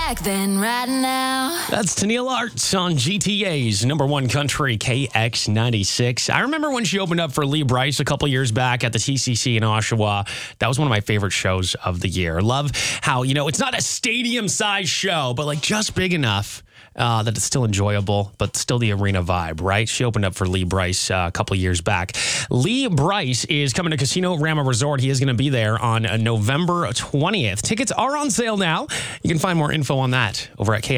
back then, right now. That's Tennille Arts on GTA's number one country, KX96. I remember when she opened up for Lee Brice a couple years back at the TCC in Oshawa. That was one of my favorite shows of the year. Love how, it's not a stadium-sized show, but like just big enough that it's still enjoyable, but still the arena vibe, right? She opened up for Lee Brice a couple years back. Lee Brice is coming to Casino Rama Resort. He is going to be there on November 20th. Tickets are on sale now. You can find more info on that over at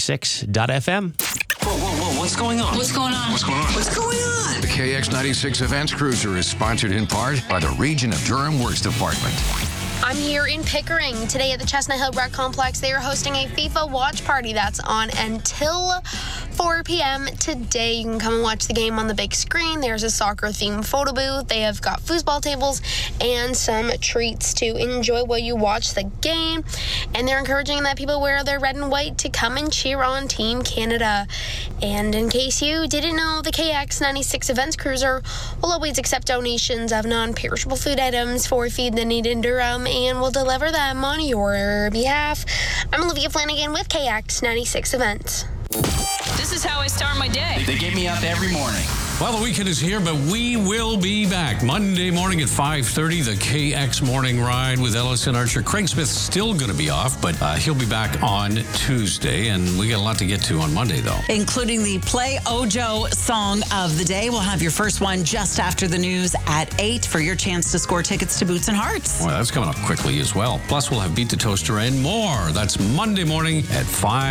kx96.fm. Whoa, what's going on? What's going on? What's going on? What's going on? The KX96 Events Cruiser is sponsored in part by the Region of Durham Works Department. I'm here in Pickering. Today at the Chestnut Hill Rec Complex, they are hosting a FIFA watch party that's on until 4 p.m. today. You can come and watch the game on the big screen. There's a soccer-themed photo booth. They have got foosball tables and some treats to enjoy while you watch the game. And they're encouraging that people wear their red and white to come and cheer on Team Canada. And in case you didn't know, the KX96 Events Cruiser will always accept donations of non-perishable food items for Feed the Need in Durham, and will deliver them on your behalf. I'm Olivia Flanagan with KX96 Events. This is how I start my day. They get me up every morning. Well, the weekend is here, but we will be back Monday morning at 5:30. The KX Morning Ride with Ellison Archer. Craig Smith's still going to be off, but he'll be back on Tuesday, and we got a lot to get to on Monday, though. Including the Play Ojo song of the day. We'll have your first one just after the news at 8 for your chance to score tickets to Boots and Hearts. Well, that's coming up quickly as well. Plus, we'll have Beat the Toaster and more. That's Monday morning at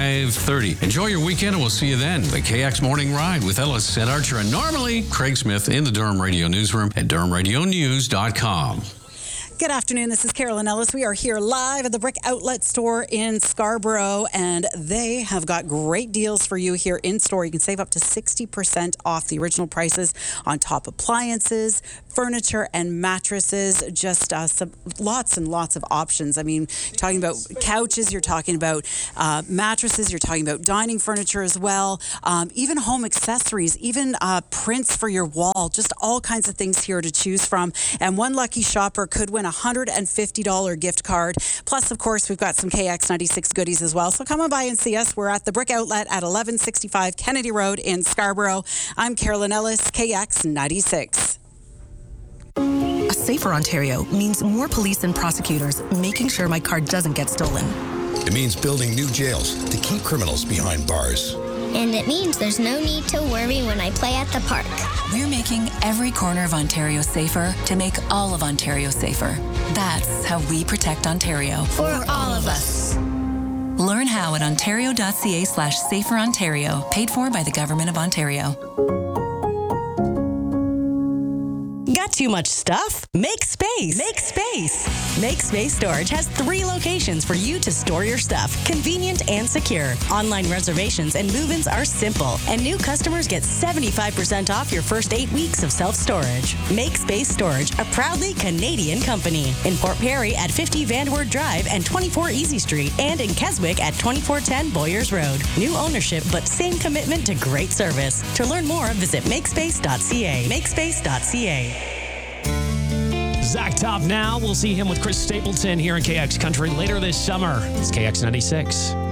5:30. Enjoy your weekend, and we'll see you then. The KX Morning Ride with Ellison Archer and normally Craig Smith in the Durham Radio Newsroom at durhamradionews.com. Good afternoon. This is Carolyn Ellis. We are here live at the Brick Outlet store in Scarborough, and they have got great deals for you here in store. You can save up to 60% off the original prices on top appliances, furniture, and mattresses. Just lots and lots of options. I mean, you're talking about couches, you're talking about mattresses, you're talking about dining furniture as well, even home accessories, even prints for your wall, just all kinds of things here to choose from. And one lucky shopper could win a $150 gift card. Plus, of course, we've got some KX96 goodies as well. So come on by and see us. We're at the Brick Outlet at 1165 Kennedy Road in Scarborough. I'm Carolyn Ellis, KX96. A safer Ontario means more police and prosecutors making sure my car doesn't get stolen. It means building new jails to keep criminals behind bars. And it means there's no need to worry when I play at the park. We're making every corner of Ontario safer to make all of Ontario safer. That's how we protect Ontario. For all of us. Learn how at ontario.ca/saferontario. Paid for by the Government of Ontario. Got too much stuff? Make space. Make space. Make Space Storage has 3 locations for you to store your stuff. Convenient and secure. Online reservations and move-ins are simple. And new customers get 75% off your first 8 weeks of self-storage. Make Space Storage, a proudly Canadian company. In Port Perry at 50 Vanward Drive and 24 Easy Street. And in Keswick at 2410 Boyers Road. New ownership, but same commitment to great service. To learn more, visit makespace.ca. Makespace.ca. Zach Top now. We'll see him with Chris Stapleton here in KX Country later this summer. It's KX96.